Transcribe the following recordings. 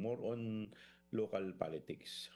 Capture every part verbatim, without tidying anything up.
more on local politics.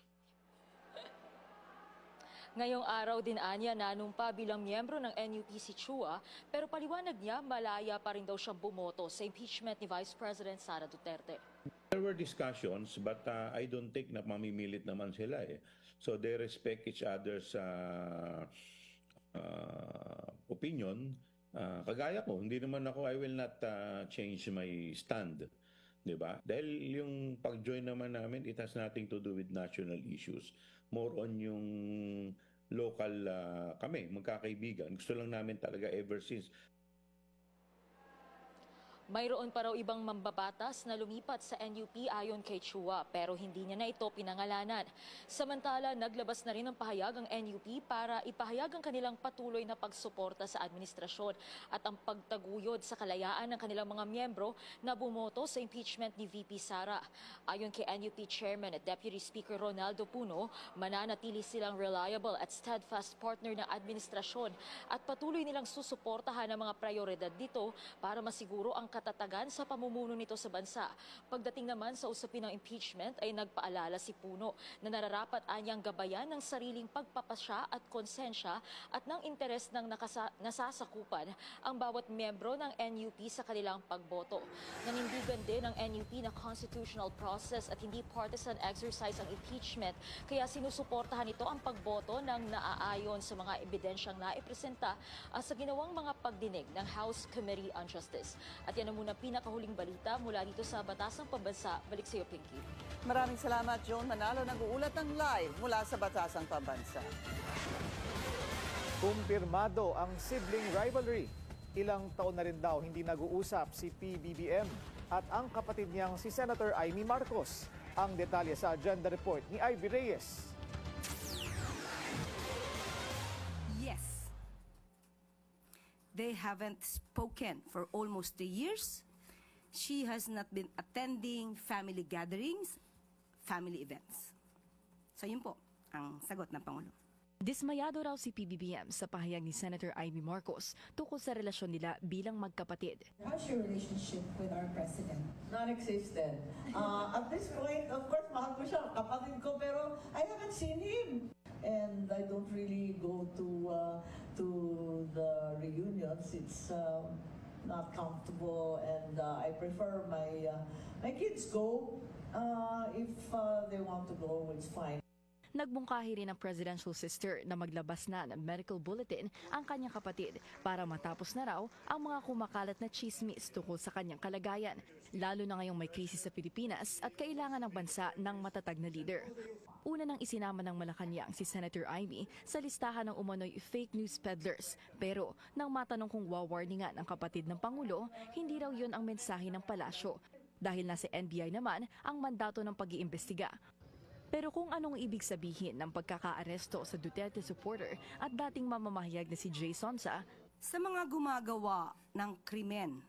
Ngayong araw din anya nanumpa bilang miyembro ng N U P si Chua, pero paliwanag niya malaya pa rin daw siyang bumoto sa impeachment ni Vice President Sara Duterte. There were discussions, but uh, I don't think na mamimilit naman sila eh. So they respect each other's uh, uh, opinion. Uh, kagaya ko, hindi naman ako, I will not uh, change my stand. Diba? Dahil yung pag-join naman namin, it has nothing to do with national issues. More on yung local uh, kami, magkakaibigan. Gusto lang namin talaga ever since. Mayroon pa raw ibang mambabatas na lumipat sa N U P ayon kay Chua, pero hindi niya na ito pinangalanan. Samantala, naglabas na rin ng pahayag ang N U P para ipahayag ang kanilang patuloy na pagsuporta sa administrasyon at ang pagtaguyod sa kalayaan ng kanilang mga miyembro na bumoto sa impeachment ni V P Sara. Ayon kay N U P Chairman at Deputy Speaker Ronaldo Puno, mananatili silang reliable at steadfast partner ng administrasyon at patuloy nilang susuportahan ang mga prioridad dito para masiguro ang katatagan sa pamumuno nito sa bansa. Pagdating naman sa usapin ng impeachment ay nagpaalala si Puno na nararapat anyang gabayan ng sariling pagpapasya at konsensya at ng interes ng nakasa- nasasakupan ang bawat miyembro ng N U P sa kanilang pagboto. Nanindigan din ng N U P na constitutional process at hindi partisan exercise ang impeachment, kaya sinusuportahan ito ang pagboto ng naaayon sa mga ebidensyang naipresenta sa ginawang mga pagdinig ng House Committee on Justice. At yan ang muna pinakahuling balita mula dito sa Batasang Pambansa. Balik sa iyo, Pinky. Maraming salamat, Joan Manalo. Nag-uulat ng live mula sa Batasang Pambansa. Kumpirmado ang sibling rivalry. Ilang taon na rin daw hindi nag-uusap si P B B M at ang kapatid niyang si Senator Amy Marcos. Ang detalye sa agenda report ni Ivy Reyes. Yes. They haven't spoken for almost three years. She has not been attending family gatherings, family events. So yun po ang sagot ng Pangulo. Dismayado raw si P B B M sa pahayag ni Senator Amy Marcos tungkol sa relasyon nila bilang magkapatid. How's your relationship with our president? Non-existent. Uh, at this point, of course, mahal ko siya, kapatid ko, pero I haven't seen him. And I don't really go to uh, to the reunions. It's uh, not comfortable, and uh, I prefer my uh, my kids go. Uh, if uh, they want to go, it's fine. Nagbungkahi rin ang presidential sister na maglabas na ng medical bulletin ang kanyang kapatid para matapos na raw ang mga kumakalat na chismis tungkol sa kanyang kalagayan, lalo na ngayong may krisis sa Pilipinas at kailangan ng bansa ng matatag na leader. Una nang isinama ng Malacanang si Senator Amy sa listahan ng umano'y fake news peddlers, pero nang matanong kung wawarningan ang kapatid ng Pangulo, hindi raw yun ang mensahe ng palasyo dahil nasa N B I naman ang mandato ng pag-iimbestiga. Pero kung anong ibig sabihin ng pagkakaaresto sa Duterte supporter at dating mamamahayag na si Jay Sonsa, sa mga gumagawa ng krimen,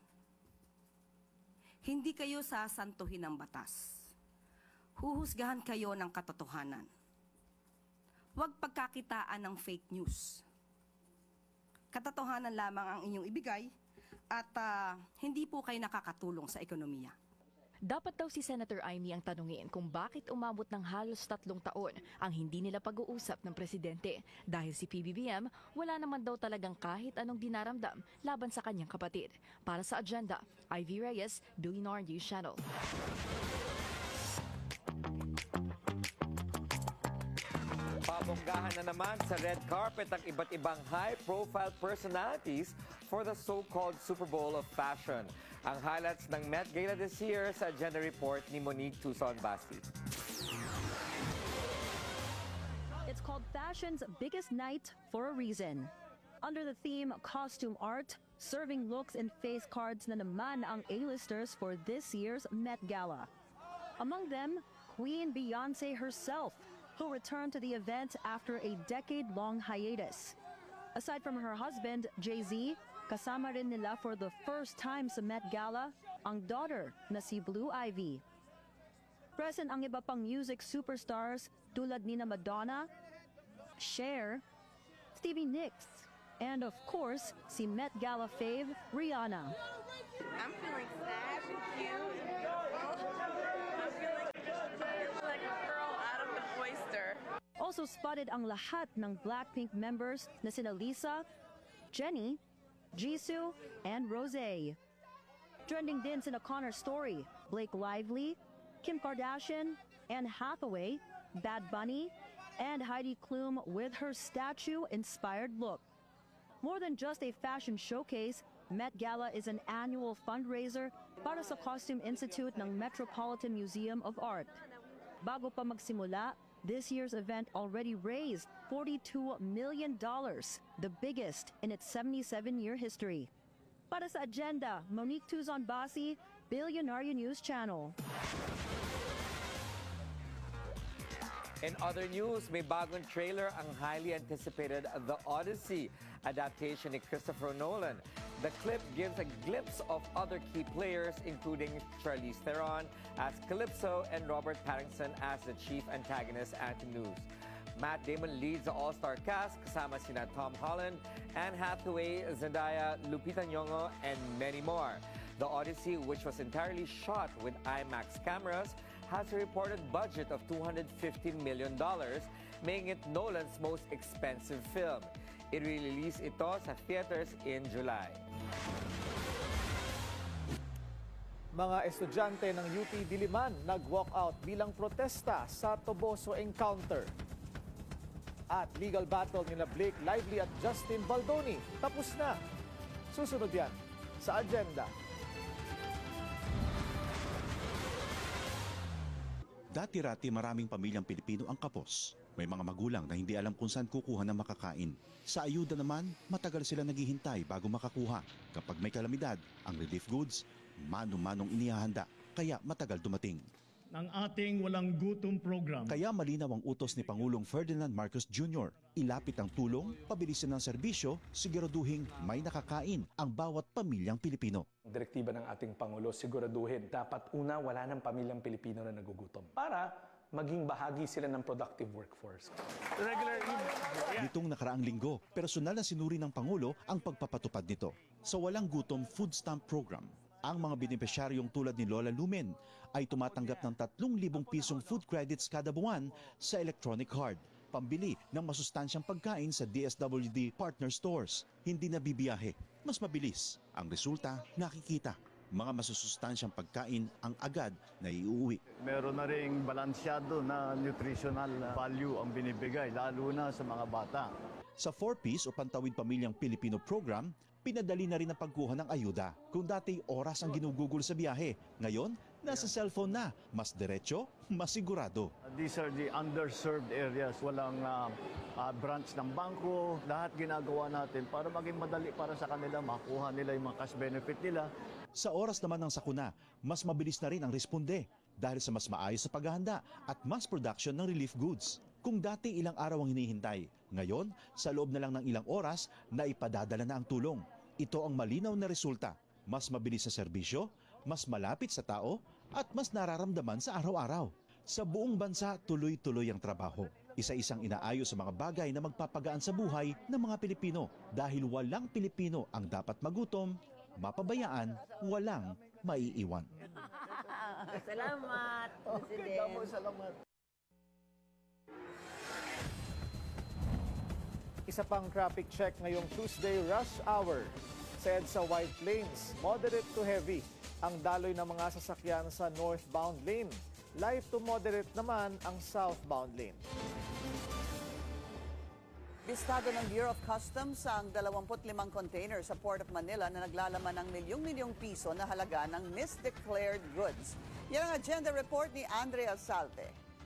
hindi kayo sasantuhin ng batas. Huhusgahan kayo ng katotohanan. Huwag pagkakitaan ng fake news. Katotohanan lamang ang inyong ibigay at uh, hindi po kayo nakakatulong sa ekonomiya. dapat daw si Senator Amy ang tanungin kung bakit umabot ng halos tatlong taon ang hindi nila pag-uusap ng presidente dahil si P B B M wala naman daw talagang kahit anong dinaramdam laban sa kanyang kapatid. Para sa agenda, Ivy Reyes, Billionaire News Channel. Pabonggahan na naman sa red carpet ang iba't ibang high-profile personalities for the so-called Super Bowl of Fashion. Ang highlights ng Met Gala this year sa agenda report ni Monique Tucson Basti. It's called Fashion's biggest night for a reason. Under the theme Costume Art, serving looks and face cards na naman ang A-listers for this year's Met Gala. Among them, Queen Beyoncé herself, who returned to the event after a decade-long hiatus. Aside from her husband, Jay-Z, kasama rin nila for the first time sa Met Gala ang daughter na si Blue Ivy. Present ang iba pang music superstars tulad ni na Madonna, Cher, Stevie Nicks, and of course, si Met Gala fave Rihanna. I'm feeling sad and cute. I'm feeling Also spotted ang lahat ng Blackpink members na sina Lisa, Jennie, Jisoo, and Rosé. Trending din sina Connor Story, Blake Lively, Kim Kardashian, Anne Hathaway, Bad Bunny, and Heidi Klum with her statue-inspired look. More than just a fashion showcase, Met Gala is an annual fundraiser para sa Costume Institute ng Metropolitan Museum of Art. Bago pa magsimula, this year's event already raised forty-two million dollars, the biggest in its seventy-seven-year history. Para sa Agenda, Monique Tuzon Basi, Billionaire News Channel. In other news, may bagong trailer ang highly anticipated The Odyssey adaptation ni Christopher Nolan. The clip gives a glimpse of other key players including Charlize Theron as Calypso and Robert Pattinson as the chief antagonist Antinous. Matt Damon leads the all-star cast kasama sina Tom Holland, Anne Hathaway, Zendaya, Lupita Nyong'o, and many more. The Odyssey, which was entirely shot with IMAX cameras, has a reported budget of two hundred fifteen million dollars, making it Nolan's most expensive film. I-release ito sa theaters in July. Mga estudyante ng U P Diliman nag-walkout bilang protesta sa Toboso encounter. At legal battle nila Blake Lively at Justin Baldoni tapos na. Susunod yan sa Agenda. Dati-rati maraming pamilyang Pilipino ang kapos. May mga magulang na hindi alam kung saan kukuha ng makakain. Sa ayuda naman, matagal sila naghihintay bago makakuha. Kapag may kalamidad, ang relief goods, mano-manong inihahanda, kaya matagal dumating. Ng ating walang gutom program. Kaya malinaw ang utos ni Pangulong Ferdinand Marcos Junior Ilapit ang tulong, pabilisin ng serbisyo, siguraduhin may nakakain ang bawat pamilyang Pilipino. Direktiba ng ating Pangulo, siguraduhin dapat una wala ng pamilyang Pilipino na nagugutom para maging bahagi sila ng productive workforce. Regular Nitong nakaraang linggo, personal na sinuri ng Pangulo ang pagpapatupad nito. Sa Walang Gutom Food Stamp Program, ang mga benepisyaryong tulad ni Lola Lumen ay tumatanggap ng tatlong libong pisong food credits kada buwan sa electronic card, pambili ng masustansyang pagkain sa D S W D partner stores. Hindi na bibiyahe, mas mabilis. Ang resulta, nakikita. Mga masusustansyang pagkain ang agad na iuwi. Meron na ring balansyado na nutritional value ang binibigay, lalo na sa mga bata. Sa four Ps o Pantawid Pamilyang Pilipino program, pinadali na rin ang pagkuha ng ayuda. Kung dati oras ang ginugugol sa biyahe, ngayon nasa cellphone na. Mas diretso, mas sigurado. These are the underserved areas. Walang uh, uh, branch ng bangko. Lahat ginagawa natin para maging madali para sa kanila, makuha nila yung mga cash benefit nila. Sa oras naman ng sakuna, mas mabilis na rin ang responde dahil sa mas maayos sa paghahanda at mass production ng relief goods. Kung dati ilang araw ang hinihintay, ngayon sa loob na lang ng ilang oras na ipadadala na ang tulong. Ito ang malinaw na resulta. Mas mabilis sa serbisyo, mas malapit sa tao, at mas nararamdaman sa araw-araw. Sa buong bansa, tuloy-tuloy ang trabaho. Isa-isang inaayos sa mga bagay na magpapagaan sa buhay ng mga Pilipino dahil walang Pilipino ang dapat magutom, mapabayaan, walang maiiwan. Salamat, President. Salamat. Isa pang traffic check ngayong Tuesday rush hour. Sa EDSA White Plains, moderate to heavy ang daloy ng mga sasakyan sa northbound lane. Light to moderate naman ang southbound lane. Bistado ng Bureau of Customs ang dalawampu't limang container sa Port of Manila na naglalaman ng milyong-milyong piso na halaga ng misdeclared goods. Yan ang agenda report ni Andrea Salte.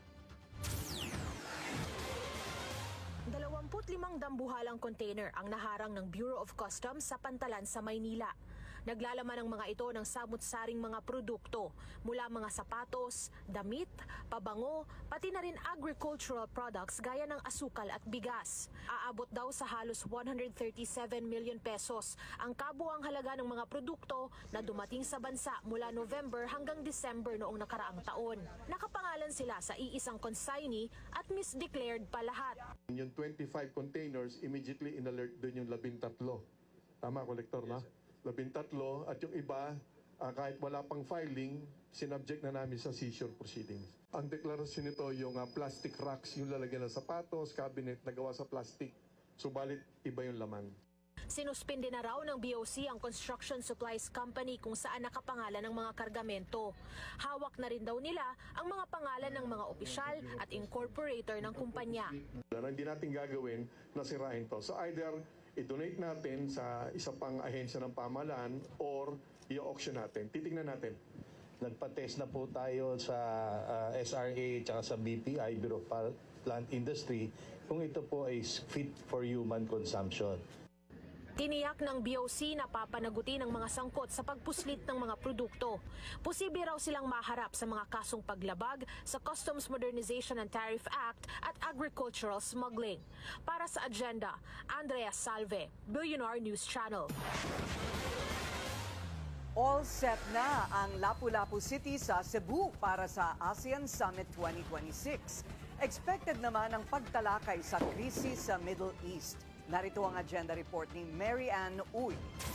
dalawampu't limang dambuhalang container ang naharang ng Bureau of Customs sa Pantalan sa Maynila. Naglalaman ang mga ito ng samut-saring mga produkto mula mga sapatos, damit, pabango, pati na rin agricultural products gaya ng asukal at bigas. Aabot daw sa halos one hundred thirty-seven million pesos ang kabuang halaga ng mga produkto na dumating sa bansa mula November hanggang December noong nakaraang taon. Nakapangalan sila sa iisang consignee at misdeclared pa lahat. Yung twenty-five containers, immediately in-alert doon yung labintatlo. Tama, Kolektor, na? Labintatlo at yung iba, uh, kahit wala pang filing, sinubject na namin sa seizure proceedings. Ang deklarasyon nito yung uh, plastic racks, yung lalagyan ng sapatos, cabinet na gawa sa plastic. Subalit, iba yung laman. Sinuspinde na raw ng B O C ang Construction Supplies Company kung saan nakapangalan ng mga kargamento. Hawak na rin daw nila ang mga pangalan ng mga opisyal at incorporator ng kumpanya. Hindi natin gagawin na sirain to. So either i-donate natin sa isa pang ahensya ng pamahalaan or i-auction natin. Titingnan natin. Nagpa-test na po tayo sa uh, S R A at sa B P I, Bureau of Plant Industry, kung ito po ay fit for human consumption. Tiniyak ng B O C na papanagutin ang mga sangkot sa pagpuslit ng mga produkto. Posible raw silang maharap sa mga kasong paglabag sa Customs Modernization and Tariff Act at agricultural smuggling. Para sa Agenda, Andrea Salve, Billionaire News Channel. All set na ang Lapu-Lapu City sa Cebu para sa ASEAN Summit twenty twenty-six. Expected naman ang pagtalakay sa krisis sa Middle East. Narito ang agenda report ni Mary Ann Uy.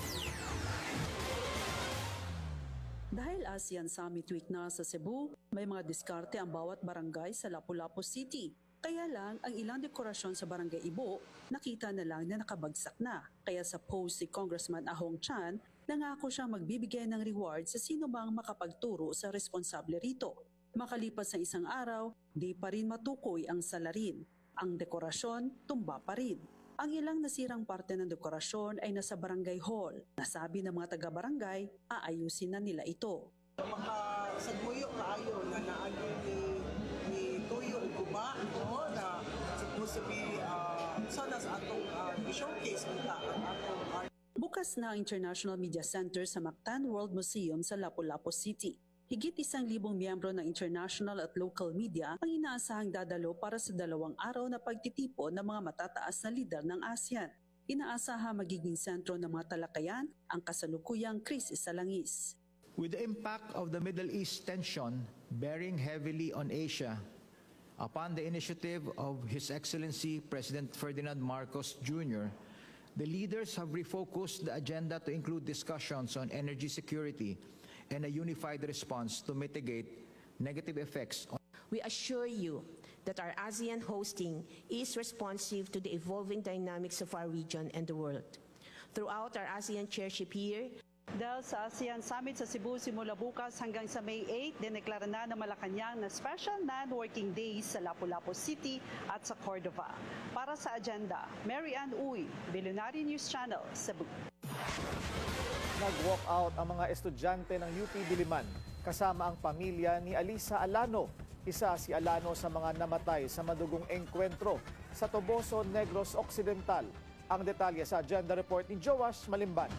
Dahil ASEAN Summit Week na sa Cebu, may mga diskarte ang bawat barangay sa Lapu-Lapu City. Kaya lang, ang ilang dekorasyon sa Barangay Ibo, nakita na lang na nakabagsak na. Kaya sa post si Congressman Ahong Chan, nangako siyang magbibigay ng reward sa sino mang makapagturo sa responsable rito. Makalipas sa isang araw, di pa rin matukoy ang salarin. Ang dekorasyon, tumba pa rin. Ang ilang nasirang parte ng dekorasyon ay nasa barangay hall. Nasabi ng mga taga-barangay, aayusin na nila ito. Makasadmuyo kaayo na naagyo ni, ni Toyo Guba, no, na supposed to be uh, sana sa atong uh, showcase nila ang atong art. Bukas na ang International Media Center sa Mactan World Museum sa Lapu-Lapu City. Higit isang libong miyembro ng international at local media ang inaasahang dadalo para sa dalawang araw na pagtitipon ng mga matataas na lider ng ASEAN. Inaasaha magiging sentro ng mga talakayan ang kasalukuyang krisis sa langis. With the impact of the Middle East tension bearing heavily on Asia, upon the initiative of His Excellency President Ferdinand Marcos Junior, the leaders have refocused the agenda to include discussions on energy security and a unified response to mitigate negative effects. We assure you that our ASEAN hosting is responsive to the evolving dynamics of our region and the world. Throughout our ASEAN chairship year, dahil sa ASEAN Summit sa Cebu simula bukas hanggang sa May eighth, dineklara na ng Malacanang na special non-working days sa Lapu-Lapu City at sa Cordova. Para sa Agenda, Mary Ann Uy, Billionaire News Channel, Cebu. Nag-walk out ang mga estudyante ng U P Diliman kasama ang pamilya ni Alisa Alano. Isa si Alano sa mga namatay sa madugong engkwentro sa Toboso, Negros Occidental. Ang detalye sa Agenda Report ni Joash Malimban.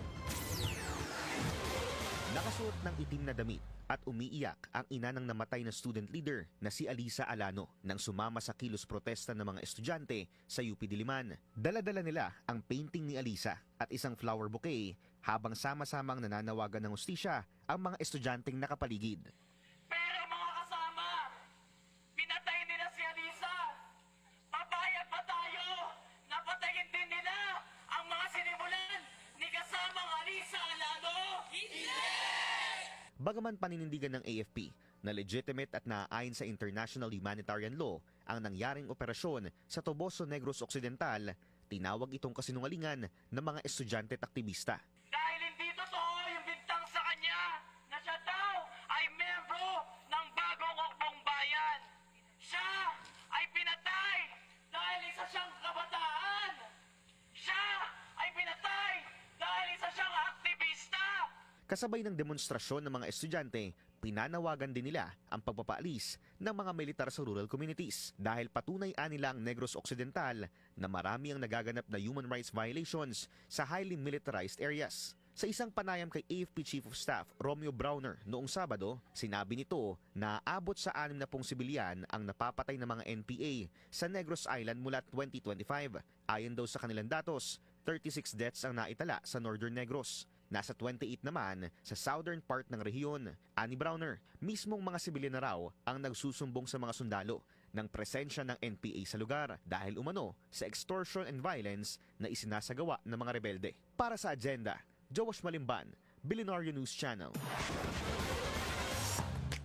Nakasuot ng itim na damit at umiiyak ang ina ng namatay na student leader na si Alisa Alano nang sumama sa kilos protesta ng mga estudyante sa U P Diliman. Dala-dala nila ang painting ni Alisa at isang flower bouquet habang sama-samang nananawagan ng hustisya ang mga estudyanteng nakapaligid. Pero mga kasama, pinatay nila si Alisa. Papayag pa tayo na patayin din nila ang mga sinimulan ni kasamang Alisa Alano. Hindi! Bagaman paninindigan ng A F P na legitimate at naaayon sa international humanitarian law ang nangyaring operasyon sa Toboso, Negros Occidental, tinawag itong kasinungalingan ng mga estudyante at aktivista. Dahil hindi totoo yung bintang sa kanya na siya daw ay membro ng Bagong Hukbong Bayan. Siya ay pinatay dahil isa siyang kabataan. Siya ay pinatay dahil isa siyang aktivista. Kasabay ng demonstrasyon ng mga estudyante, pinanawagan din nila ang pagpapaalis ng mga militar sa rural communities dahil patunay nila ang Negros Occidental na marami ang nagaganap na human rights violations sa highly militarized areas. Sa isang panayam kay A F P Chief of Staff Romeo Browner noong Sabado, sinabi nito na aabot sa anim na pong sibilyan ang napapatay ng mga N P A sa Negros Island mula twenty twenty-five. Ayon daw sa kanilang datos, thirty-six deaths ang naitala sa Northern Negros. Nasa twenty-eight naman sa southern part ng rehiyon. Ani Browner, mismong mga sibilyan na raw ang nagsusumbong sa mga sundalo ng presensya ng N P A sa lugar dahil umano sa extortion and violence na isinasagawa ng mga rebelde. Para sa Agenda, Joash Malimban, Billionaire News Channel.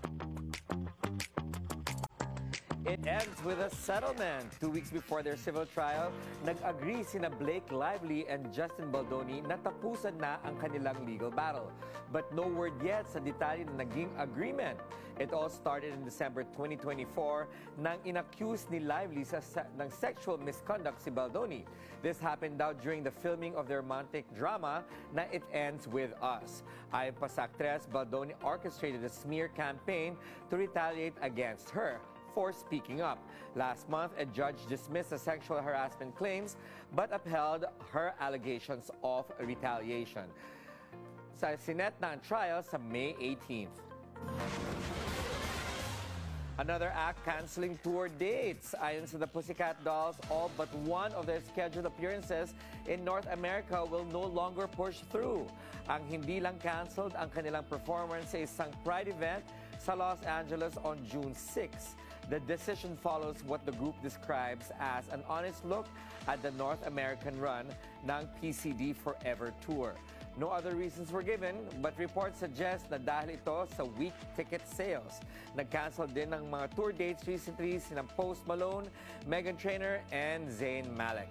It ends with a settlement. Two weeks before their civil trial, nag-agree sina Blake Lively and Justin Baldoni na tapusan na ang kanilang legal battle. But no word yet sa detalye na naging agreement. It all started in December twenty twenty-four nang inaccuse ni Lively sa, sa, ng sexual misconduct si Baldoni. This happened daw during the filming of their romantic drama na It Ends With Us. Ayon pa sa actress, Baldoni orchestrated a smear campaign to retaliate against her for speaking up. Last month, a judge dismissed the sexual harassment claims but upheld her allegations of retaliation. Sa sinet na ang trial sa May eighteenth. Another act canceling tour dates. Ayon sa the Pussycat Dolls, all but one of their scheduled appearances in North America will no longer push through. Ang hindi lang canceled ang kanilang performance sa isang Pride event sa Los Angeles on June sixth. The decision follows what the group describes as an honest look at the North American run ng P C D Forever Tour. No other reasons were given, but reports suggest na dahil ito sa weak ticket sales. Nag-cancel din ng mga tour dates recently sina Post Malone, Meghan Trainor, and Zayn Malik.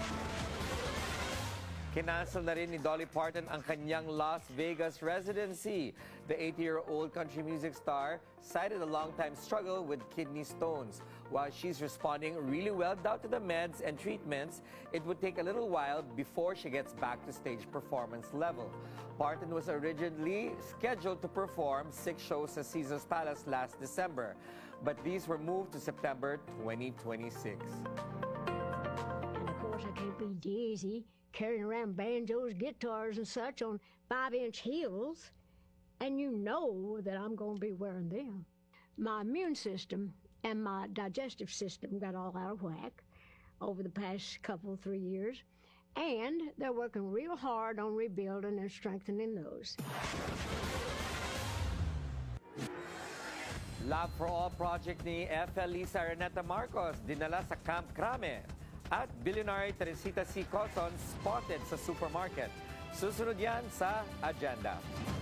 Kinansel na rin ni Dolly Parton ang kanyang Las Vegas residency. The eighty-year-old country music star cited a long-time struggle with kidney stones. While she's responding really well daw to the meds and treatments, it would take a little while before she gets back to stage performance level. Parton was originally scheduled to perform six shows at Caesars Palace last December, but these were moved to September twenty twenty-six. And of course, I can't be dizzy carrying around banjos, guitars, and such on five-inch heels, and you know that I'm going to be wearing them. My immune system and my digestive system got all out of whack over the past couple, three years, and they're working real hard on rebuilding and strengthening those. Love for All project ni F L Lisa Renata Marcos dinala sa Camp Crame. At billionaire Teresita C. Coson spotted sa supermarket. Susunod yan sa agenda.